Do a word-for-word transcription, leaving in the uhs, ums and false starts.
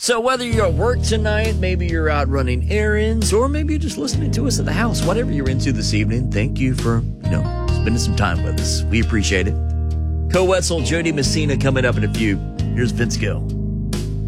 So whether you're at work tonight, maybe you're out running errands, or maybe you're just listening to us at the house, whatever you're into this evening, thank you for, you know, spending some time with us. We appreciate it. Co-Wetzel, Jody Messina coming up in a few. Here's Vince Gill.